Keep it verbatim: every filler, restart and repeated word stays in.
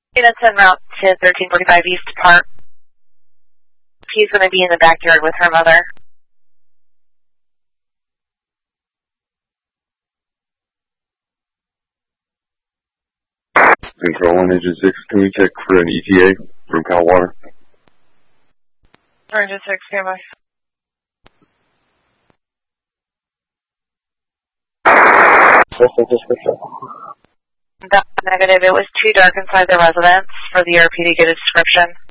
That's en route to thirteen forty-five East Park. She's going to be in the backyard with her mother. Control one, Engine six, can we check for an E T A from Calwater? Engine six, standby. What's the description? That's negative. It was too dark inside the residence for the R P to get a description.